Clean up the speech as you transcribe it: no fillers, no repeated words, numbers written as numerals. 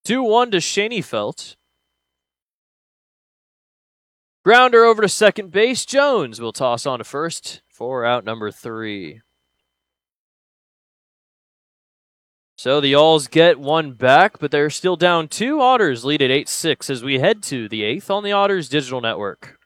2-1 to Schoenfeld. Grounder over to second base. Jones will toss on to first for out number 3. So the Alls get one back, but they're still down 2. Otters lead at 8-6 as we head to the 8th on the Otters Digital Network.